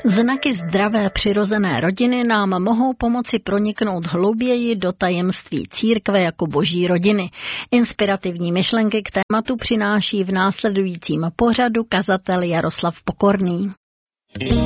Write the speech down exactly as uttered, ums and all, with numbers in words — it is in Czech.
Znaky zdravé přirozené rodiny nám mohou pomoci proniknout hlouběji do tajemství církve jako boží rodiny. Inspirativní myšlenky k tématu přináší v následujícím pořadu kazatel Jaroslav Pokorný.